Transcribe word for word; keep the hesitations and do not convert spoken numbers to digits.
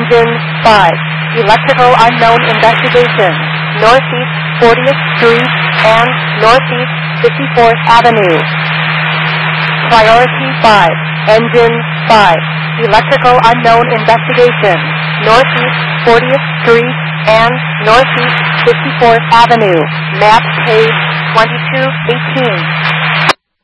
Engine five. Electrical unknown investigation. Northeast fortieth Street and Northeast fifty-fourth Avenue. Priority five. Engine five. Electrical unknown investigation. Northeast fortieth Street and Northeast fifty-fourth Avenue. Map page twenty-two eighteen.